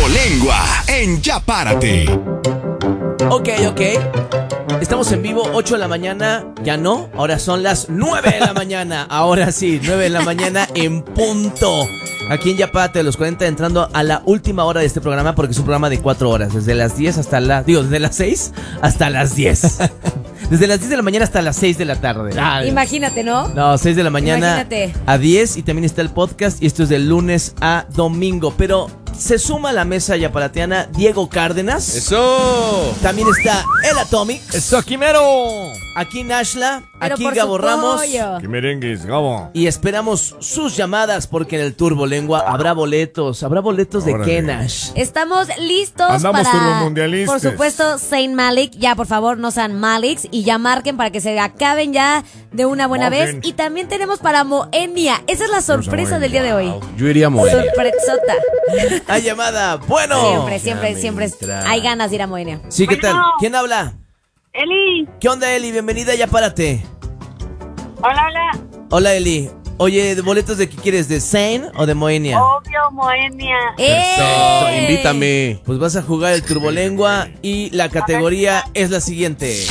Turbolengua en Ya Párate. Ok. Estamos en vivo, 8 de la mañana. Ya no, ahora son las 9 de la mañana. Ahora sí, 9 de la mañana en punto. Aquí en Ya Párate, los 40, entrando a la última hora de este programa, porque es un programa de 4 horas. Desde las 10 hasta desde las 6 hasta las 10. Desde las 10 de la mañana hasta las 6 de la tarde. Imagínate, ¿no? No, 6 de la mañana Imagínate. a 10. Y también está el podcast. Y esto es de lunes a domingo. Pero se suma a la mesa yaparateana Diego Cárdenas. ¡Eso! También está el Atomic. ¡Eso, Quimero! Aquí Nashla. Pero Aquí por Gabo su Ramos. pollo. ¡Qué merengues, Gabo! Y esperamos sus llamadas, porque en el Turbolengua habrá boletos. ¿Habrá boletos de Órale. qué, Nash? Estamos listos Andamos para, turbomundialistas. por supuesto, Saint Malik. Ya, por favor, no sean Maliks y ya marquen para que se acaben ya de una buena Marquen. vez. Y también tenemos para Moenia. Esa es la sorpresa del día de hoy. Yo iría a Moenia. Sorpresota. Hay llamada. Bueno. Siempre hay ganas de ir a Moenia. Sí, ¿qué tal? Bueno. ¿Quién habla? Eli, ¿Qué onda, Eli? Bienvenida, ya párate. hola. Hola, Eli. Oye, ¿boletos de qué quieres? ¿De Zane o de Moenia? Obvio, Moenia. Perfecto, invítame. Pues vas a jugar el Turbolengua y la categoría es la siguiente.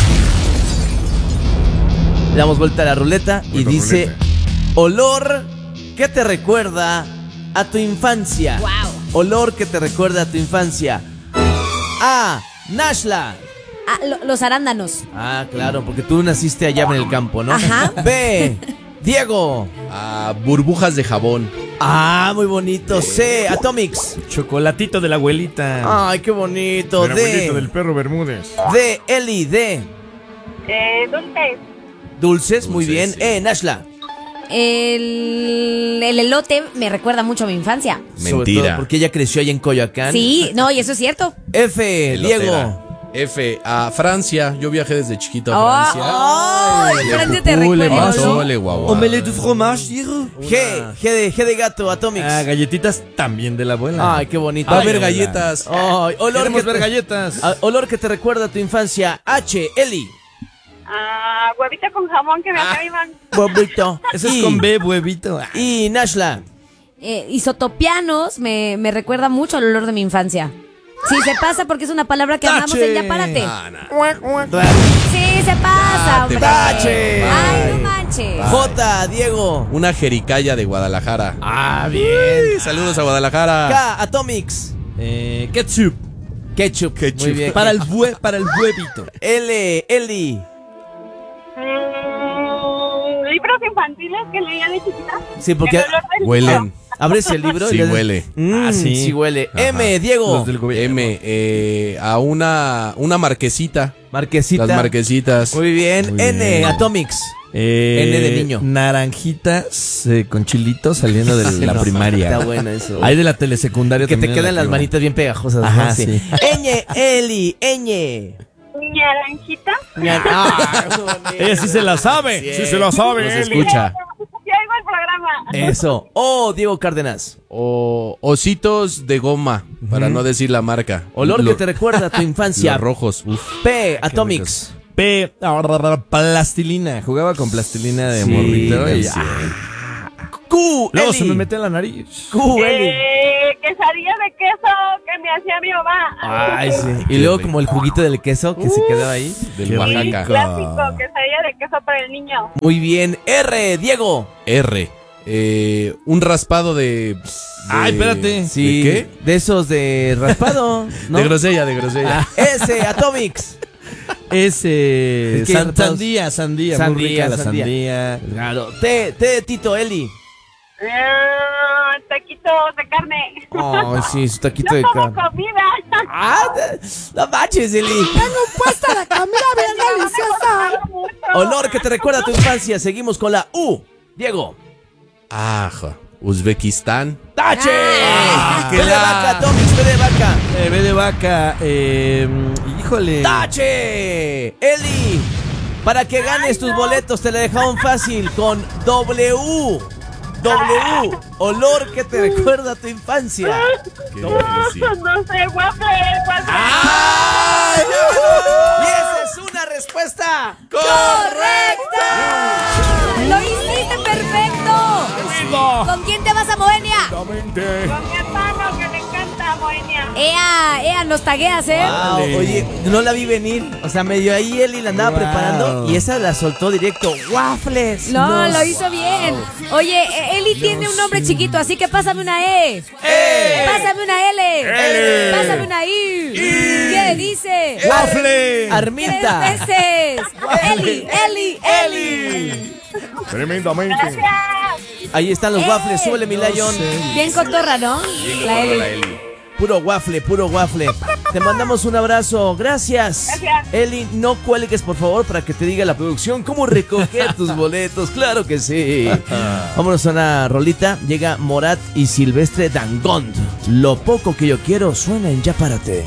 Le damos vuelta a la ruleta y Vuelta dice: ruleta. olor que te recuerda a tu infancia. Wow. Olor que te recuerda a tu infancia. A. Nashla. Ah, los arándanos. Ah, claro, porque tú naciste allá en el campo, ¿no? Ajá. B. Diego. Burbujas de jabón. Ah, muy bonito. C. Atomics. Chocolatito de la abuelita. Ay, qué bonito. El abuelito del D. perro Bermúdez. D. Eli. D. Dulces. Dulces, muy bien. Dulces, sí. Nashla. El elote me recuerda mucho a mi infancia. Sobre Mentira. todo porque ella creció allá en Coyoacán. Sí, no, y eso es cierto. F. Diego. Elotera. F, a Francia. Yo viajé desde chiquito Oh, a Francia. oh, Francia te Pupule, recuerda. mazole, guau. Omelette de fromage, Diego. G de gato. Atomics. Ah, galletitas también de la abuela. Ay, qué bonito. Va a Ay, haber hola. galletas. Ay, olor Queremos que ver te- galletas. Olor que te recuerda a tu infancia. H. Eli. Huevito con jamón que me iban. Bobito. Ese es con B, huevito. Ah, Y Nashla. Isotopianos me recuerda mucho al olor de mi infancia. Sí, se pasa porque es una palabra que amamos en Ya Párate. Ah, no. Sí, se pasa, hombre. Tache. Ay, no manches. J. Diego. Una jericaya de Guadalajara. Ah, bien. Saludos a Guadalajara. K. Atomics. ketchup. Ketchup. Muy bien. Para el huevito. L. Eli. Libros infantiles que leía de chiquita. Sí, porque El olor del Huelen. libro. abres el libro Sí y le- huele. Ah, sí. Sí huele. Ajá. M. Diego. Los del gobierno. M, a una marquesita. Marquesita. Las marquesitas. Muy bien. Muy N. bien. Atomics. N de niño. Naranjitas con chilitos saliendo de la No, primaria. Está bueno eso. Hay de la telesecundaria Que te también. quedan las manitas bien pegajosas. ¿no? Ajá, sí. Ñ. Eli. Ñ. Naranjita. Ah, qué bonito. Ella sí se la sabe. Sí se la sabe. Nos Eli. escucha. Ya oigo el programa. Eso. O Diego Cárdenas. O ositos de goma, para no decir la marca. Olor Lo- que te recuerda a tu infancia. Los rojos. Uf. P. Atomics. P. Plastilina. Jugaba con plastilina de Sí, morrito. Y, sí. Luego Eli. se me mete en la nariz. Q. Eli. Quesadilla de queso que me hacía mi mamá. Ay, sí. Y luego como el juguito del queso que se quedaba ahí. Del Qué Oaxaca. Clásico, quesadilla de queso para el niño. Muy bien. R. Diego. R. Un raspado de. Ay, espérate. Sí. ¿De qué? De esos de raspado. ¿no? De grosella, de grosella. Ah, S. Atomics. Es que sandía. Sandía, Muy rica la sandía. sandía. Claro. T de Tito. Eli. Taquitos de carne. Ay, sí, su taquito No de como carne. comida. Ah, no manches, Eli. Me mucho. Olor que te recuerda a tu infancia. Seguimos con la U. Diego. Aja. Uzbekistán. ¡Tache! qué B de la- vaca, Atomics, B de vaca. B de vaca. Híjole. ¡Tache! Eli, para que ganes tus boletos te la dejamos fácil con W. W, olor que te recuerda a tu infancia. Qué No, difícil. no sé, waffle. ¡Ay! Y esa es una respuesta ¡Correcta! ¡Lo hiciste perfecto! ¿Con quién te vas a Moenia? Con mi hermano que le encanta Moenia. Ea, nos tagueas, ¿eh? Wow, oye, no la vi venir. O sea, medio ahí Eli la andaba preparando y esa la soltó directo. ¡Waffles! No, lo hizo bien. Oye, Eli tiene un nombre chiquito, así que pásame una E. Pásame una L. Pásame una I. ¿Qué dice? ¡Waffle! Arminta. 3 veces. Eli. Tremendamente. Ahí están los waffles. Súbele, mi Lion. Bien cotorra, ¿no? La Eli. Puro waffle. Te mandamos un abrazo. Gracias. Eli, no cuelgues, por favor, para que te diga la producción cómo recoger tus boletos. Claro que sí. Vámonos a una rolita. Llega Morat y Silvestre Dangond. Lo poco que yo quiero suena en Ya Párate.